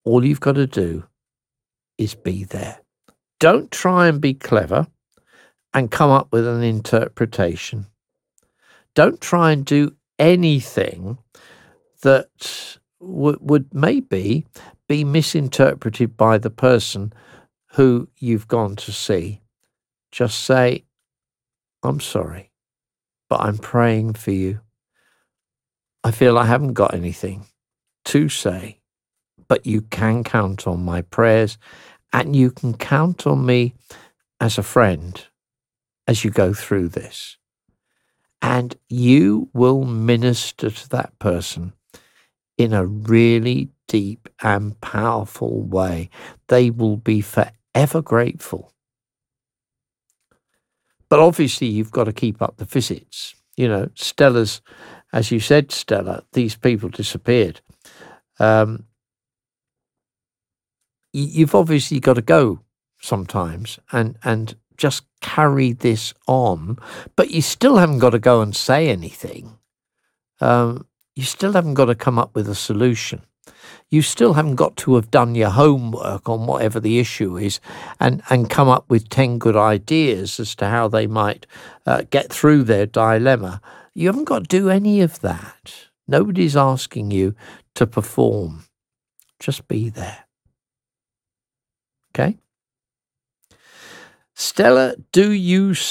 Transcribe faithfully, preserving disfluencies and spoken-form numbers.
All you've got to do is be there. Don't try and be clever and come up with an interpretation. Don't try and do anything that w- would maybe be misinterpreted by the person who you've gone to see. Just say, I'm sorry, but I'm praying for you. I feel I haven't got anything to say, but you can count on my prayers and you can count on me as a friend as you go through this. And you will minister to that person in a really deep and powerful way. They will be forever grateful. But obviously, you've got to keep up the visits. You know, Stella's, as you said, Stella, these people disappeared. Um, y- you've obviously got to go sometimes and, and just carry this on, but you still haven't got to go and say anything. Um, you still haven't got to come up with a solution. You still haven't got to have done your homework on whatever the issue is and, and come up with ten good ideas as to how they might uh, get through their dilemma. You haven't got to do any of that. Nobody's asking you to perform. Just be there. Okay? Stella, do you